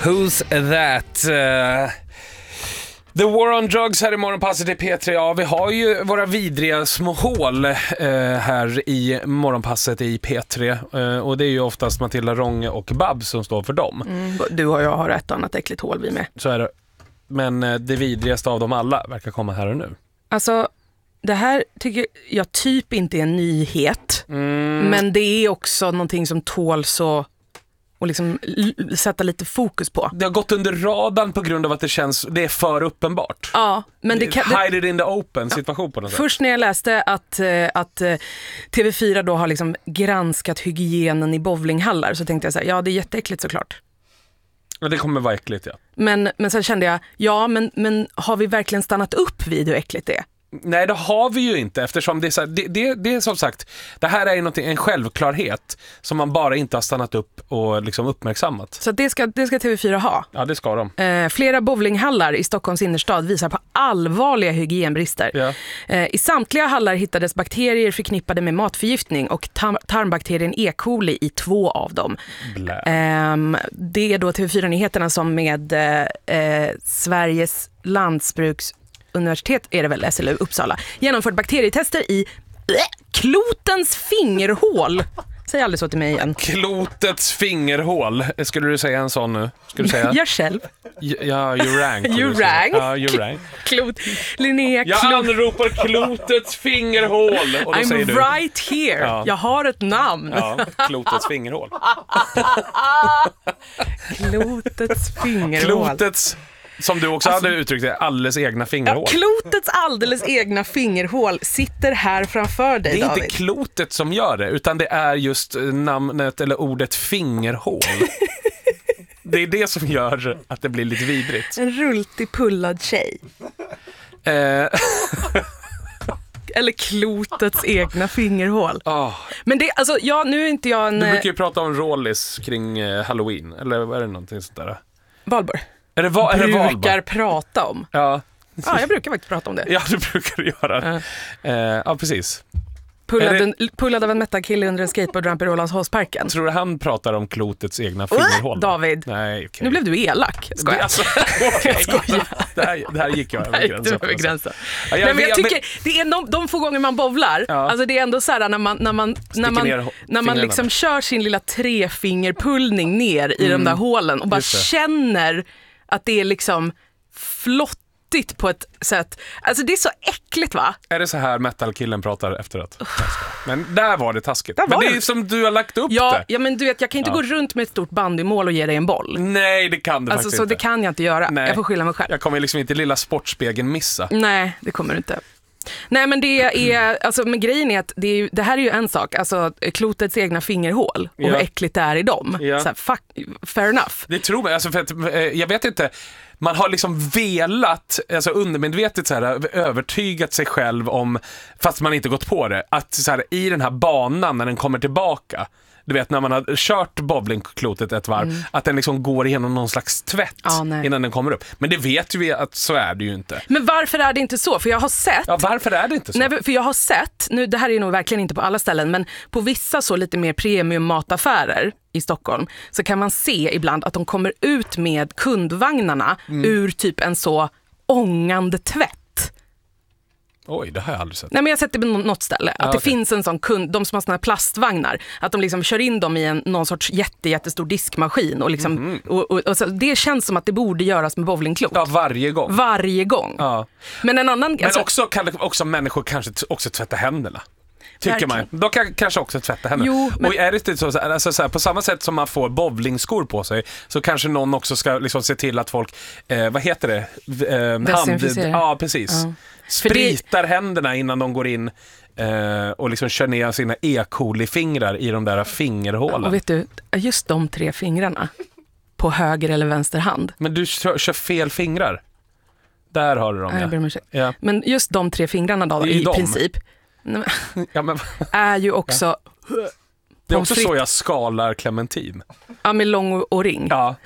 Who's that? The War on Drugs här i Morgonpasset i P3. Ja, vi har ju våra vidriga små hål här i Morgonpasset i P3. Och det är ju oftast Matilda Rånge och Babs som står för dem. Du och jag har ett annat äckligt hål vi med. Så är det. Men det vidrigaste av dem alla verkar komma här och nu. Alltså, det här tycker jag typ inte är en nyhet. Men det är också någonting som tål så och liksom sätta lite fokus på. Det har gått under radarn på grund av att det är för uppenbart. Ja, men det kan... Hide it in the open situation på något sätt. Först när jag läste att TV4 då har liksom granskat hygienen i bowlinghallar så tänkte jag så här, ja det är jätteäckligt såklart. Ja, det kommer vara äckligt, ja. Men sen kände jag, ja men har vi verkligen stannat upp vid hur äckligt det är? Nej, det har vi ju inte, eftersom det är, så här, det är som sagt, det här är en självklarhet som man bara inte har stannat upp och liksom uppmärksammat. Så det ska TV4 ha? Ja, det ska de. Flera bowlinghallar i Stockholms innerstad visar på allvarliga hygienbrister. Ja. I samtliga hallar hittades bakterier förknippade med matförgiftning och tarmbakterien E. coli i 2 av dem. Det är då TV4-nyheterna som med Sveriges lantbruksuniversitet är det väl, SLU Uppsala, genomfört bakterietester i klotens fingerhål. Säg aldrig så till mig igen. Klotets fingerhål. Skulle du säga en sån nu? Skulle du säga? Jag själv. Ja, you rank. You rank. Ja, you rank. Linnea Jag anropar klotets fingerhål. Och då I'm säger du, right here. Ja. Jag har ett namn. Ja, klotets fingerhål. Klotets fingerhål. Klotets, som du också hade uttryckt det, alldeles egna fingerhål. Ja, klotets alldeles egna fingerhål sitter här framför dig, Det är David. inte klotet som gör det, utan det är just namnet eller ordet fingerhål. Det är det som gör att det blir lite vidrigt. En rultig pullad tjej. Eller klotets egna fingerhål. Men det, alltså, nu är inte jag en... Du brukar ju prata om rålis kring Halloween, eller är det någonting sånt där? Valborg. Är det brukar prata om. Ja. Ja, jag brukar faktiskt prata om det. Ja, du brukar göra. Ja, precis. Pullad av en mättarkille under en skateboardramp i Rålambshovsparken. Tror du han pratar om klotets egna fingerhål? David. Nej, okay. Nu blev du elak. Skojar. Alltså, okay. Det här gick jag över gränsen. Ja, nej, men jag tycker det är de få gånger man bowlar. Ja. Alltså det är ändå så här när man liksom kör sin lilla 3-fingerpullning ner i de där hålen och bara känner att det är liksom flott på ett sätt. Alltså det är så äckligt, va? Är det så här metalkillen pratar efteråt? Men där var det taskigt. Men det är som du har lagt upp det. Ja, men du vet, jag kan inte gå runt med ett stort bandymål och ge dig en boll. Nej, det kan du faktiskt inte. Så det kan jag inte göra. Nej. Jag får skylla mig själv. Jag kommer liksom inte lilla sportspegeln missa. Nej, det kommer du inte. Nej, men det är, alltså, men grejen är att det här är ju en sak, alltså klotets egna fingerhål och hur äckligt det är i dem. Så här, fair enough. Det tror jag, alltså, för att, jag vet inte, man har liksom velat, alltså undermedvetet så här, övertygat sig själv om, fast man inte gått på det, att så här, i den här banan när den kommer tillbaka, du vet när man har kört bowlingklotet ett varv, att den liksom går igenom någon slags tvätt innan den kommer upp. Men det vet ju vi att så är det ju inte. Men varför är det inte så? För jag har sett... Ja, varför är det inte så? Nej, för jag har sett, nu det här är nog verkligen inte på alla ställen, men på vissa så lite mer premium mataffärer i Stockholm så kan man se ibland att de kommer ut med kundvagnarna ur typ en så ångande tvätt. Oj, det har jag aldrig sett. Nej, men jag har sett det på något ställe. Att det finns en sån kund, de som har såna här plastvagnar, att de liksom kör in dem i någon sorts jättestor diskmaskin och liksom, och så, det känns som att det borde göras med bowlingklot. Ja, varje gång. Varje gång. Ja. Men en annan... Men också kan också människor kanske också tvätta händerna. Tycker man. De kan kanske också tvätta henne. Jo, men... Och är det inte så, alltså, så här, på samma sätt som man får bowlingskor på sig, så kanske någon också ska liksom se till att folk, vad heter det? Desinficera. Ja, precis. Spritar händerna innan de går in och liksom kör ner sina E. coli-fingrar i de där fingerhålen. Och vet du, just de 3 fingrarna på höger eller vänster hand. Men du kör fel fingrar. Där har du dem, ja. Men just de 3 fingrarna då, i princip är ju också... Det är också så jag skalar clementin. Ja, med lång och ring. Ja.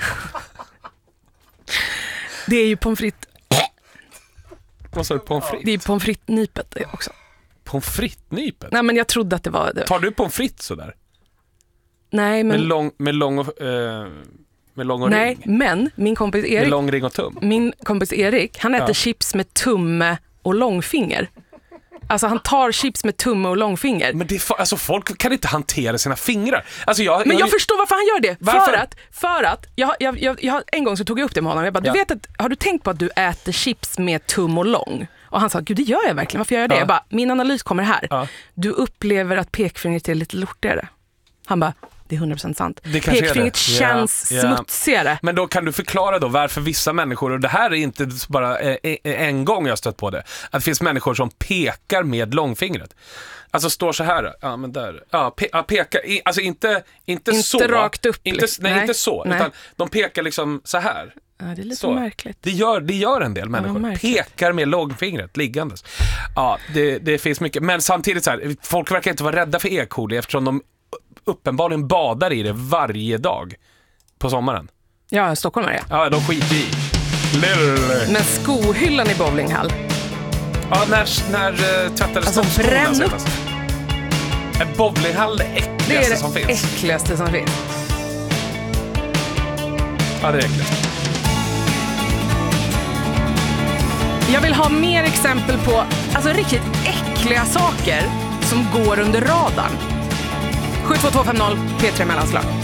Det är ju pommes frites. Vad sa du, pommes frites? Det är pommes frites-nypet också. Pommes frites-nypet? Nej, men jag trodde att det var... Tar du pommes frites sådär? Nej, men... Med lång och... Med lång och Nej, ring? men min kompis Med Erik, lång ring och tum? min kompis Erik, han äter chips med tumme och långfinger. Alltså han tar chips med tumme och långfinger. Men alltså folk kan inte hantera sina fingrar. Alltså jag förstår varför han gör det. Varför? För att jag en gång så tog jag upp det med honom. Jag bara, har du tänkt på att du äter chips med tum och lång? Och han sa, gud det gör jag verkligen. Varför gör jag det? Jag bara, min analys kommer här. Ja. Du upplever att pekfingret är lite lortigare. Han bara, det är 100% sant. Pekfingret känns smutsigare. Men då kan du förklara då varför vissa människor, och det här är inte bara en gång jag har stött på det, att det finns människor som pekar med långfingret. Alltså står så här, ja men där, pekar, alltså inte så. Rakt upp. Inte så, utan de pekar liksom så här. Ja, det är lite så. märkligt. Det gör en del människor. Pekar med långfingret liggandes. Ja, det finns mycket. Men samtidigt så här, folk verkar inte vara rädda för E. coli eftersom de uppenbarligen badar i det varje dag på sommaren. Ja, Stockholm är det. Ja, de skiter i. Men skohyllan i bowlinghall. Ja, när tvättades de skorna senast? Bowlinghall är det äckligaste som finns. Det är det äckligaste som finns. Ja, det är äckligt. Jag vill ha mer exempel på alltså riktigt äckliga saker som går under radarn. 72250 P3 Mellanslag.